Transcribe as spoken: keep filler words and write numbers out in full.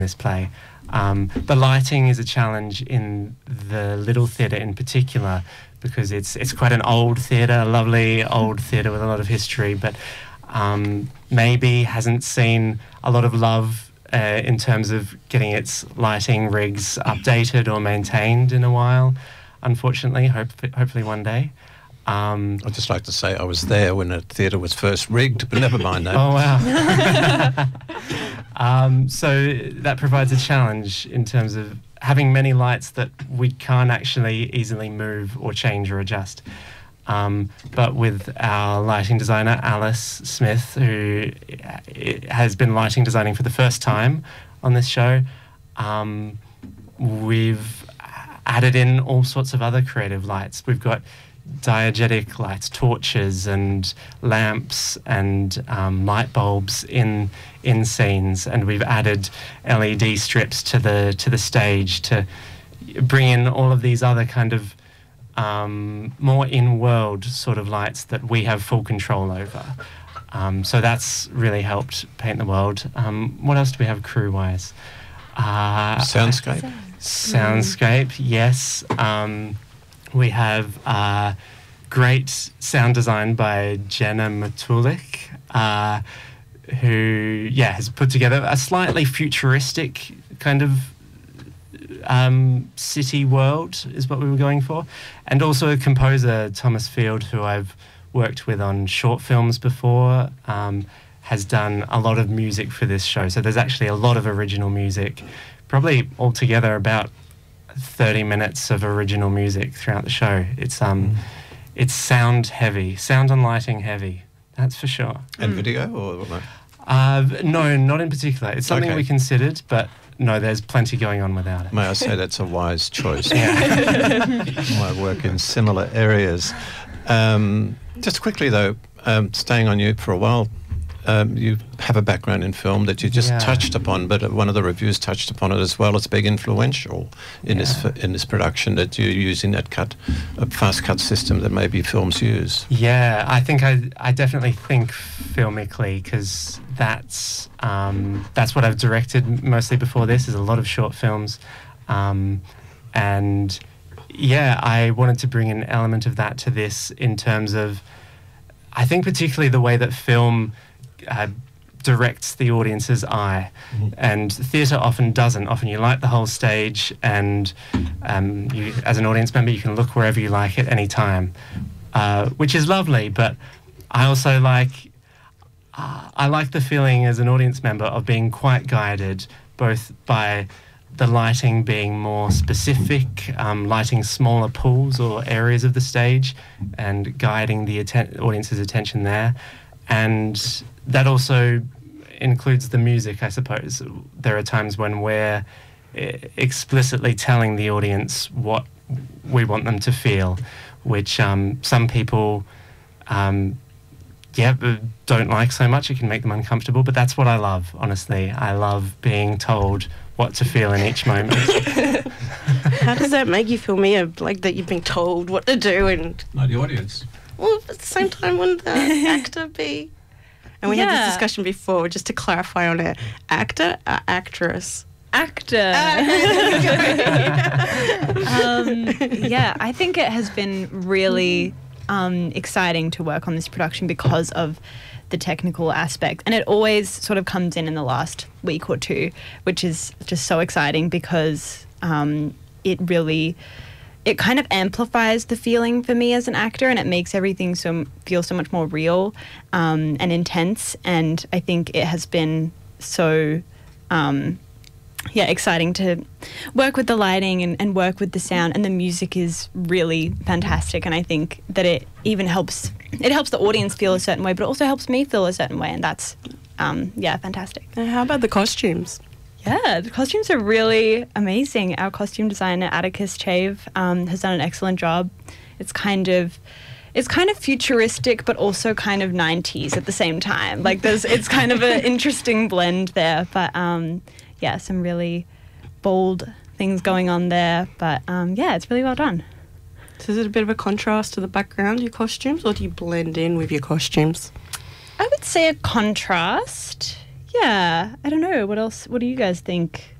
this play. Um, the lighting is a challenge in the Little Theatre in particular because it's it's quite an old theatre, a lovely old theatre with a lot of history, but um, maybe hasn't seen a lot of love uh, in terms of getting its lighting rigs updated or maintained in a while, unfortunately. Hope, hopefully one day. Um, I'd just like to say I was there when the theatre was first rigged, but never mind that. Oh, wow. um, so that provides a challenge in terms of having many lights that we can't actually easily move or change or adjust. Um, but with our lighting designer, Alice Smith, who has been lighting designing for the first time on this show, um, we've added in all sorts of other creative lights. We've got diegetic lights, torches and lamps and um, light bulbs in in scenes, and we've added L E D strips to the to the stage to bring in all of these other kind of um, more in-world sort of lights that we have full control over. Um, so that's really helped paint the world. Um, what else do we have crew-wise? Uh, Soundscape. Soundscape, yes. Um, We have uh, great sound design by Jenna Matulik, uh, who, yeah, has put together a slightly futuristic kind of um, city world is what we were going for. And also a composer, Thomas Field, who I've worked with on short films before, um, has done a lot of music for this show. So there's actually a lot of original music, probably altogether about thirty minutes of original music throughout the show. It's um, mm. it's sound heavy, sound and lighting heavy, that's for sure. And mm. video or what? Uh, no, not in particular. It's something okay. we considered, but no, there's plenty going on without it. May I say that's a wise choice. Yeah. I work in similar areas. Um, just quickly though, um, staying on you for a while, Um, you have a background in film that you just yeah. touched upon, but one of the reviews touched upon it as well. It's big influential in yeah. this in this production that you're using that cut, a fast cut system that maybe films use. Yeah, I think I I definitely think filmically because that's um, that's what I've directed mostly before this. Is a lot of short films, um, and yeah, I wanted to bring an element of that to this in terms of, I think particularly the way that film Uh, directs the audience's eye, mm-hmm. and theatre often doesn't. Often you light the whole stage, and um, you, as an audience member, you can look wherever you like at any time, uh, which is lovely. But I also like uh, I like the feeling as an audience member of being quite guided, both by the lighting being more specific, um, lighting smaller pools or areas of the stage, and guiding the atten- audience's attention there. And that also includes the music, I suppose. There are times when we're explicitly telling the audience what we want them to feel, which um, some people, um, yeah, don't like so much. It can make them uncomfortable, but that's what I love, honestly. I love being told what to feel in each moment. How does that make you feel, Mia? Like that you've been told what to do and... No, the audience. Well, at the same time, wouldn't the actor be? And we yeah. had this discussion before, just to clarify on it. Actor or actress? Actor. um, yeah, I think it has been really um, exciting to work on this production because of the technical aspect. And it always sort of comes in in the last week or two, which is just so exciting because um, it really... it kind of amplifies the feeling for me as an actor, and it makes everything so feel so much more real um, and intense. And I think it has been so, um, yeah, exciting to work with the lighting and, and work with the sound. And the music is really fantastic. And I think that it even helps, it helps the audience feel a certain way, but it also helps me feel a certain way. And that's, um, yeah, fantastic. And how about the costumes? Yeah, the costumes are really amazing. Our costume designer, Atticus Chave, um, has done an excellent job. It's kind of, it's kind of futuristic, but also kind of nineties at the same time. Like there's, it's kind of an interesting blend there. But um, yeah, some really bold things going on there. But um, yeah, it's really well done. So is it a bit of a contrast to the background, your costumes, or do you blend in with your costumes? I would say a contrast. yeah, I don't know. What else? What do you guys think?